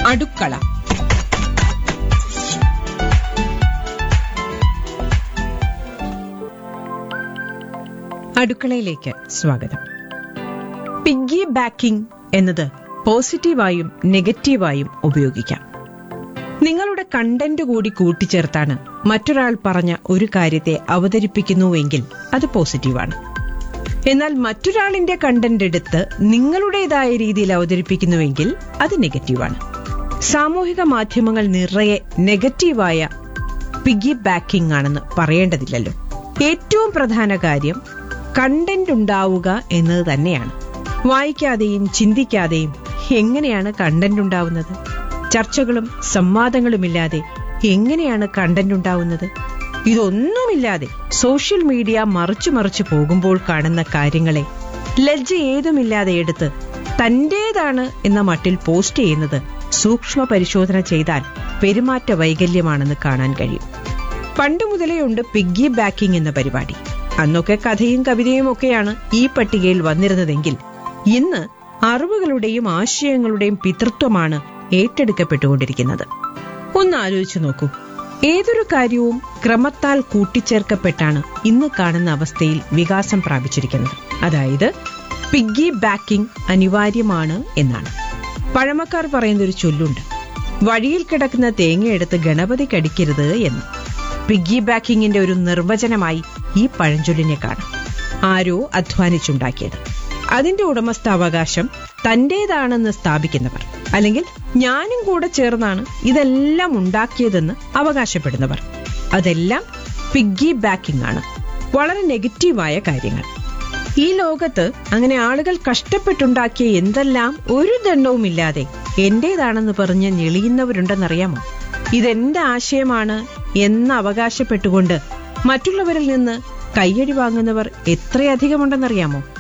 അടുക്കള. അടുക്കളയിലേക്ക് സ്വാഗതം. പിഗ്ഗി ബാക്കിംഗ് എന്നത് പോസിറ്റീവായും നെഗറ്റീവായും ഉപയോഗിക്കാം. നിങ്ങളുടെ കണ്ടന്റ് കൂടി കൂട്ടിച്ചേർത്താണ് മറ്റൊരാൾ പറഞ്ഞ ഒരു കാര്യത്തെ അവതരിപ്പിക്കുന്നുവെങ്കിൽ അത് പോസിറ്റീവാണ്. എന്നാൽ മറ്റൊരാളിന്റെ കണ്ടന്റ് എടുത്ത് നിങ്ങളുടേതായ രീതിയിൽ അവതരിപ്പിക്കുന്നുവെങ്കിൽ അത് നെഗറ്റീവാണ്. സാമൂഹിക മാധ്യമങ്ങൾ നിറയെ നെഗറ്റീവായ പിഗ്ഗി ബാക്കിംഗ് ആണെന്ന് പറയേണ്ടതില്ലല്ലോ. ഏറ്റവും പ്രധാന കാര്യം കണ്ടന്റ് ഉണ്ടാവുക എന്നത് തന്നെയാണ്. വായിക്കാതെയും ചിന്തിക്കാതെയും എങ്ങനെയാണ് കണ്ടന്റ് ഉണ്ടാവുന്നത്? ചർച്ചകളും സംവാദങ്ങളുമില്ലാതെ എങ്ങനെയാണ് കണ്ടന്റ് ഉണ്ടാവുന്നത്? ഇതൊന്നുമില്ലാതെ സോഷ്യൽ മീഡിയ മറിച്ചു പോകുമ്പോൾ കാണുന്ന കാര്യങ്ങളെ ലജ്ജ ഏതുമില്ലാതെ എടുത്ത് തന്റേതാണ് എന്ന മട്ടിൽ പോസ്റ്റ് ചെയ്യുന്നത് സൂക്ഷ്മ പരിശോധന ചെയ്താൽ പെരുമാറ്റ വൈകല്യമാണെന്ന് കാണാൻ കഴിയും. പണ്ട് മുതലേ ഉണ്ട് പിഗ്ഗി ബാക്കിംഗ് എന്ന പരിപാടി. അന്നൊക്കെ കഥയും കവിതയും ഒക്കെയാണ് ഈ പട്ടികയിൽ വന്നിരുന്നതെങ്കിൽ ഇന്ന് അറിവുകളുടെയും ആശയങ്ങളുടെയും പിതൃത്വമാണ് ഏറ്റെടുക്കപ്പെട്ടുകൊണ്ടിരിക്കുന്നത്. ഒന്ന് ആലോചിച്ചു നോക്കൂ. ഏതൊരു കാര്യവും ക്രമത്താൽ കൂട്ടിച്ചേർക്കപ്പെട്ടാണ് ഇന്ന് കാണുന്ന അവസ്ഥയിൽ വികാസം പ്രാപിച്ചിരിക്കുന്നത്. അതായത് പിഗ്ഗി ബാക്കിംഗ് അനിവാര്യമാണ് എന്നാണ്. പഴമക്കാർ പറയുന്നൊരു ചൊല്ലുണ്ട്, വഴിയിൽ കിടക്കുന്ന തേങ്ങയെടുത്ത് ഗണപതി കടിക്കരുത് എന്ന്. പിഗ്ഗി ബാക്കിങ്ങിന്റെ ഒരു നിർവചനമായി ഈ പഴഞ്ചൊല്ലിനെ കാണാം. ആരോ അധ്വാനിച്ചുണ്ടാക്കിയത്, അതിന്റെ ഉടമസ്ഥാവകാശം തന്റേതാണെന്ന് സ്ഥാപിക്കുന്നവർ, അല്ലെങ്കിൽ ഞാനും കൂടെ ചേർന്നാണ് ഇതെല്ലാം ഉണ്ടാക്കിയതെന്ന് അവകാശപ്പെടുന്നവർ, അതെല്ലാം പിഗ്ഗി ബാക്കിംഗ് ആണ്. വളരെ നെഗറ്റീവായ കാര്യങ്ങൾ. ഈ ലോകത്ത് അങ്ങനെ ആളുകൾ കഷ്ടപ്പെട്ടുണ്ടാക്കിയ എന്തെല്ലാം ഒരു ദണ്ഡവുമില്ലാതെ എന്റേതാണെന്ന് പറഞ്ഞ് ഞെളിയുന്നവരുണ്ടെന്നറിയാമോ? ഇതെന്റെ ആശയമാണ് എന്ന് അവകാശപ്പെട്ടുകൊണ്ട് മറ്റുള്ളവരിൽ നിന്ന് കയ്യടി വാങ്ങുന്നവർ എത്രയധികമുണ്ടെന്നറിയാമോ?